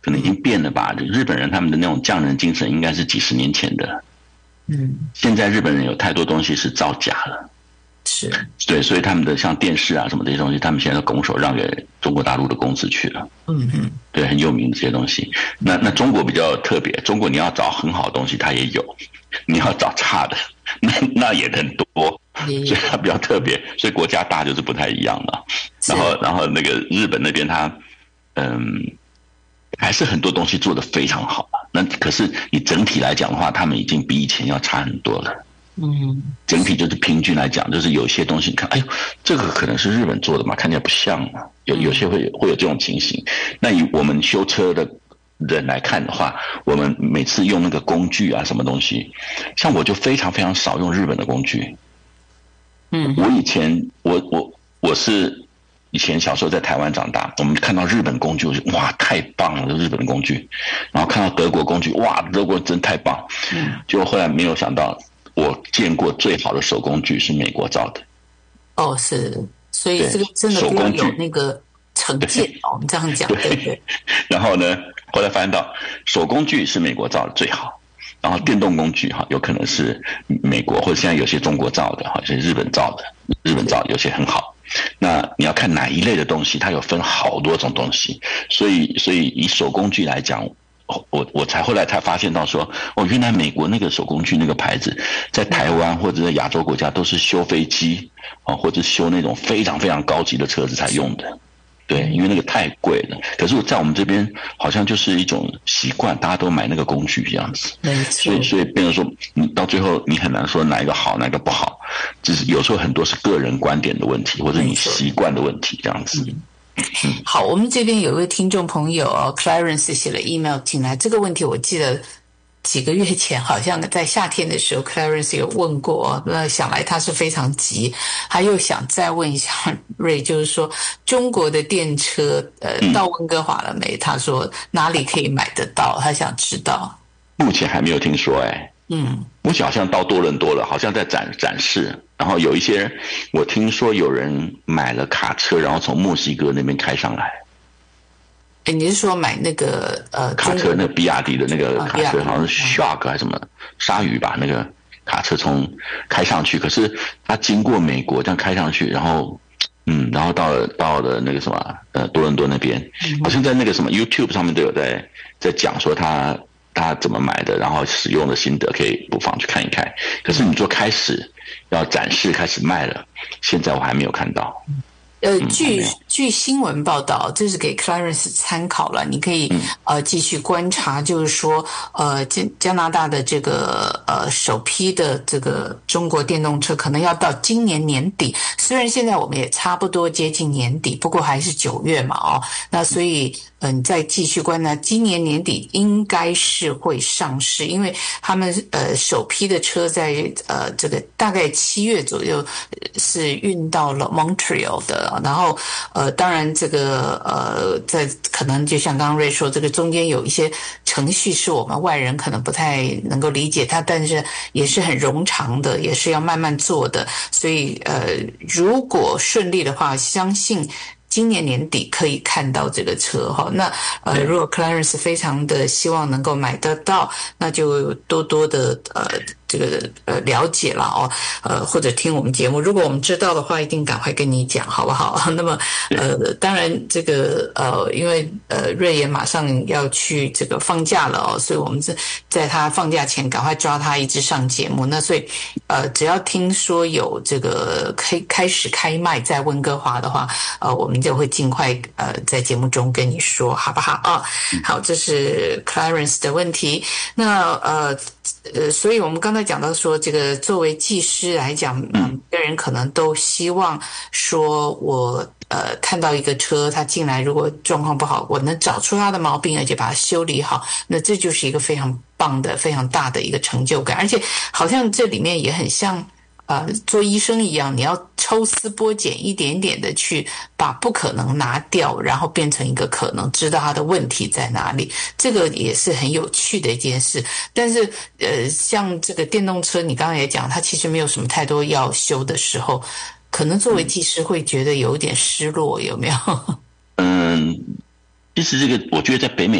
可能已经变了吧。日本人他们的那种匠人精神应该是几十年前的，现在日本人有太多东西是造假了。 是， 对，所以他们的像电视啊什么这些东西，他们现在都拱手让给中国大陆的公司去了。对，很有名的这些东西。那中国比较特别，中国你要找很好的东西，它也有；你要找差的，那也很多，所以它比较特别。所以国家大就是不太一样了。然后那个日本那边它，还是很多东西做得非常好。那可是你整体来讲的话，他们已经比以前要差很多了。整体就是平均来讲，就是有些东西你看，哎呦，这个可能是日本做的嘛，看起来不像嘛，有些会有这种情形。那以我们修车的人来看的话，我们每次用那个工具啊，什么东西，像我就非常非常少用日本的工具。我以前我是以前小时候在台湾长大，我们看到日本工具，哇，太棒了，日本的工具。然后看到德国工具，哇，德国真太棒。结果后来没有想到。我见过最好的手工具是美国造的。 是，所以这个真的手工具有那个成见我们这样讲，对不对？ 然后呢，后来发现到手工具是美国造的最好，然后电动工具有可能是美国或者现在有些中国造的有些日本造的，有些很好。那你要看哪一类的东西，它有分好多种东西，所以以手工具来讲。我后来才发现到说，原来美国那个手工具那个牌子，在台湾或者在亚洲国家都是修飞机或者修那种非常非常高级的车子才用的。对，因为那个太贵了。可是在我们这边好像就是一种习惯，大家都买那个工具这样子。所以变成说，你到最后你很难说哪一个好，哪一个不好，就是有时候很多是个人观点的问题，或者你习惯的问题这样子。 好，我们这边有一位听众朋友Clarence 写了 email 进来，这个问题我记得几个月前好像在夏天的时候 Clarence 有问过，那想来他是非常急，他又想再问一下Ray，就是说中国的电车到温哥华了没？他说哪里可以买得到，他想知道。 目前还没有听说目前好像到多伦多了，好像在展示。然后有一些，我听说有人买了卡车，然后从墨西哥那边开上来。 你是说买那个卡车，那个比亚迪的那个卡车，好像是 Shark 还是什么鲨鱼吧？那个卡车从开上去，可是它经过美国这样开上去，然后到了那个什么多伦多那边，好像在那个什么 YouTube 上面都有在讲说他怎么买的，然后使用的心得，可以不妨去看一看。可是你说开始要展示开始卖了，现在我还没有看到。 据新闻报道，这是给 Clarence 参考了，你可以继续观察，就是说加拿大的这个首批的这个中国电动车可能要到今年年底，虽然现在我们也差不多接近年底，不过还是9月嘛那所以你再继续观察，今年年底应该是会上市，因为他们首批的车在这个大概7月左右是运到了 Montreal 的。然后当然这个在可能就像刚刚瑞说，这个中间有一些程序是我们外人可能不太能够理解它，但是也是很冗长的，也是要慢慢做的。所以如果顺利的话，相信今年年底可以看到这个车那如果 Clarence 非常的希望能够买得到，那就多多的这个了解了或者听我们节目，如果我们知道的话，一定赶快跟你讲，好不好？那么当然这个因为瑞也马上要去这个放假了所以我们在他放假前赶快抓他一直上节目。那所以只要听说有这个开始开卖在温哥华的话，我们就会尽快在节目中跟你说，好不好好，这是 Clarence 的问题。那所以我们刚才讲到说，这个作为技师来讲，每个人可能都希望说，我看到一个车，它进来如果状况不好，我能找出它的毛病，而且把它修理好，那这就是一个非常棒的、非常大的一个成就感。而且好像这里面也很像做医生一样，你要抽丝剥茧，一点点的去把不可能拿掉，然后变成一个可能，知道它的问题在哪里。这个也是很有趣的一件事。但是像这个电动车，你刚刚也讲，它其实没有什么太多要修的时候，可能作为技师会觉得有点失落，有没有？ 其实这个我觉得在北美